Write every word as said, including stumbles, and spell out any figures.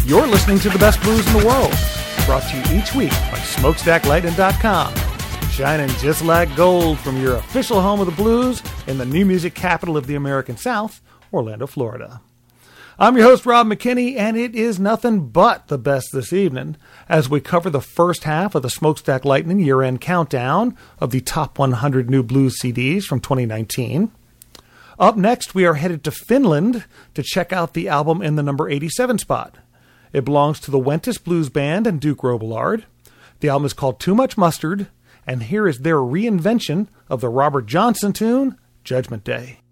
You're listening to the best blues in the world, brought to you each week by smokestack lightning dot com, shining just like gold from your official home of the blues in the new music capital of the American South, Orlando, Florida. I'm your host, Rob McKinney, and it is nothing but the best this evening as we cover the first half of the Smokestack Lightning year-end countdown of the top one hundred new blues C Ds from twenty nineteen. Up next, we are headed to Finland to check out the album in the number eighty-seven spot. It belongs to the Wentus Blues Band and Duke Robillard. The album is called Too Much Mustard, and here is their reinvention of the Robert Johnson tune, Judgment Day.